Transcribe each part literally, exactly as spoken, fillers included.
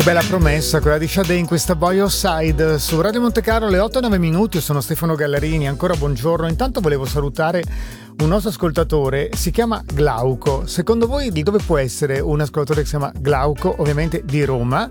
Bella promessa quella di Sade in questa Boy Offside su Radio Monte Carlo, alle otto e nove minuti. Io sono Stefano Gallarini, ancora buongiorno. Intanto volevo salutare un nostro ascoltatore, si chiama Glauco. Secondo voi di dove può essere un ascoltatore che si chiama Glauco? Ovviamente di Roma,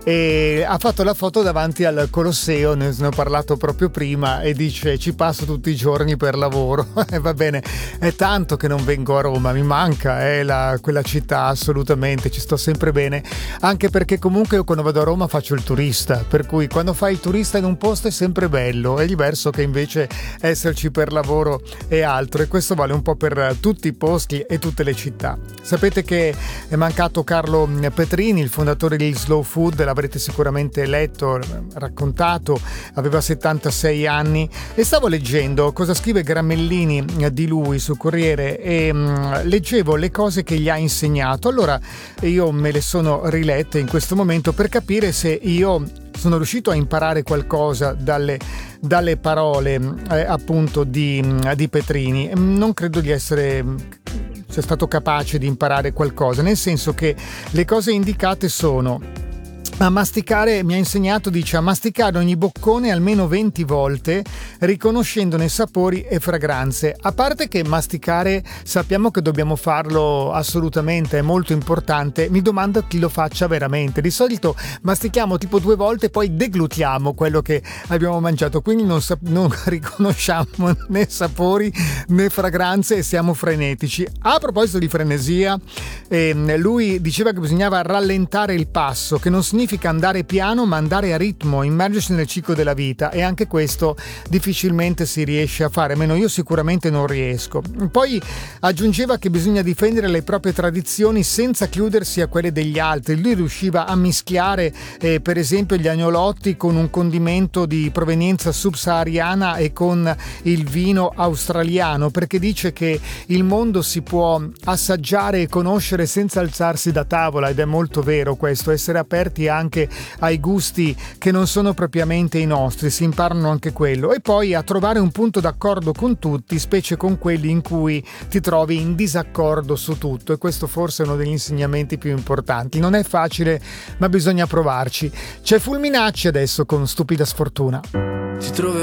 e ha fatto la foto davanti al Colosseo, ne ho parlato proprio prima, e dice: ci passo tutti i giorni per lavoro. E va bene, è tanto che non vengo a Roma, mi manca eh, la, quella città, assolutamente, ci sto sempre bene, anche perché comunque io quando vado a Roma faccio il turista, per cui quando fai il turista in un posto è sempre bello, è diverso che invece esserci per lavoro e altro, e questo vale un po' per tutti i posti e tutte le città. Sapete che è mancato Carlo Petrini, il fondatore di Slow Food, l'avrete sicuramente letto, raccontato, aveva settantasei anni, e stavo leggendo cosa scrive Gramellini di lui sul Corriere e mh, leggevo le cose che gli ha insegnato. Allora io me le sono rilette in questo momento per capire se io sono riuscito a imparare qualcosa dalle, dalle parole eh, appunto di, di Petrini. Non credo di essere sia stato capace di imparare qualcosa, nel senso che le cose indicate sono: a masticare, mi ha insegnato, dice, a masticare ogni boccone almeno venti volte, riconoscendone sapori e fragranze. A parte che masticare sappiamo che dobbiamo farlo assolutamente, è molto importante, mi domando chi lo faccia veramente. Di solito mastichiamo tipo due volte e poi deglutiamo quello che abbiamo mangiato, quindi non, sap- non riconosciamo né sapori né fragranze e siamo frenetici. A proposito di frenesia, eh, lui diceva che bisognava rallentare il passo, che non significa andare piano ma andare a ritmo, immergersi nel ciclo della vita, e anche questo difficilmente si riesce a fare, almeno io sicuramente non riesco. Poi aggiungeva che bisogna difendere le proprie tradizioni senza chiudersi a quelle degli altri. Lui riusciva a mischiare eh, per esempio gli agnolotti con un condimento di provenienza subsahariana e con il vino australiano, perché dice che il mondo si può assaggiare e conoscere senza alzarsi da tavola, ed è molto vero questo, essere aperti anche ai gusti che non sono propriamente i nostri, si imparano anche quello, e poi a trovare un punto d'accordo con tutti, specie con quelli in cui ti trovi in disaccordo su tutto, e questo forse è uno degli insegnamenti più importanti. Non è facile, ma bisogna provarci. C'è Fulminacci adesso con Stupida Sfortuna. Ti troverò